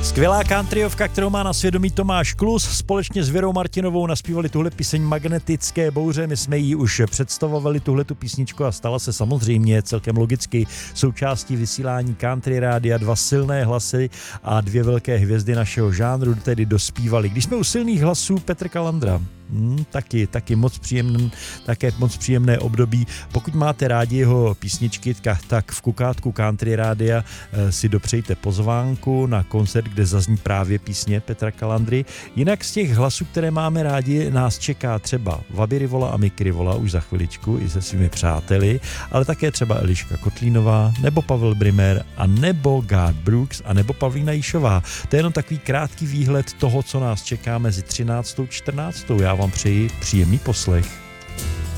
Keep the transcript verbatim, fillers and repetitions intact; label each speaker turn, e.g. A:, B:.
A: Skvělá countryovka, kterou má na svědomí Tomáš Klus, společně s Věrou Martinovou naspívali tuhle píseň Magnetické bouře. My jsme ji už představovali, tuhletu písničku, a stala se samozřejmě celkem logicky součástí vysílání Country Rádia. Dva silné hlasy a dvě velké hvězdy našeho žánru tedy dospívali. Když jsme u silných hlasů, Petr Kalandra. Hmm, taky, taky moc příjemný, také moc příjemné období. Pokud máte rádi jeho písničky, tak v Kukátku Country Rádia si dopřejte pozvánku na koncert, kde zazní právě písně Petra Kalandry. Jinak z těch hlasů, které máme rádi, nás čeká třeba Vaby Rivola a Mick Rivola už za chviličku i se svými přáteli, ale také třeba Eliška Kotlínová, nebo Pavel Brimer, a nebo Garth Brooks, a nebo Pavlína Jíšová. To je jenom takový krátký výhled toho, co nás čeká mezi třináctou a čtrnáctou. Já vám přeji příjemný poslech.